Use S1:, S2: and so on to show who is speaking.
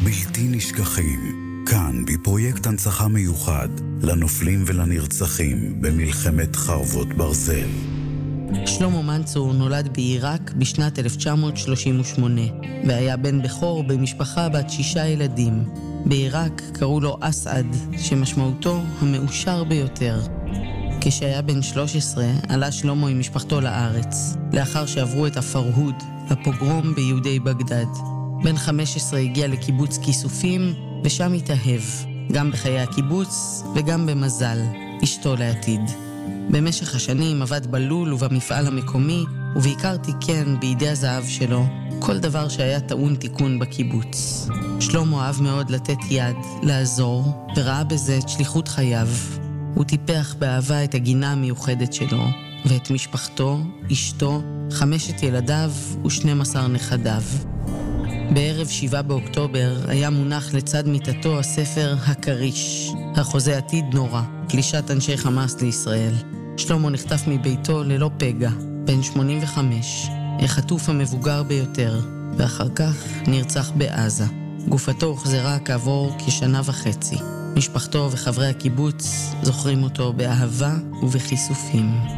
S1: בלתי נשכחים. כאן בפרויקט הנצחה מיוחד לנופלים ולנרצחים במלחמת חרבות ברזל.
S2: שלמה מנצור נולד בעיראק בשנת 1938 והיה בן בכור במשפחה בת 6 ילדים. בעיראק קראו לו אסעד, שמשמעותו המאושר ביותר. כשהיה בן 13 עלה שלמה עם משפחתו לארץ, לאחר שעברו את הפרהוד, הפוגרום ביהודי בגדד. בן 15 הגיע לקיבוץ כיסופים ושם התאהב, גם בחיי הקיבוץ וגם במזל, אשתו לעתיד. במשך השנים עבד בלול ובמפעל המקומי, ובעיקר תיקן בידי הזהב שלו כל דבר שהיה טעון תיקון בקיבוץ. שלמה אהב מאוד לתת יד, לעזור, וראה בזה את שליחות חייו. הוא טיפח באהבה את הגינה המיוחדת שלו, ואת משפחתו, אשתו, 5 ילדיו ו12 נכדיו. בערב 7 באוקטובר היה מונח לצד מיטתו הספר הקריש, החוזה עתיד נורא, פלישת אנשי חמאס לישראל. שלמה נחטף מביתו ללא פגע, בן 85, החטוף המבוגר ביותר, ואחר כך נרצח בעזה. גופתו הוחזרה כעבור כשנה וחצי. משפחתו וחברי הקיבוץ זוכרים אותו באהבה ובחיסופים.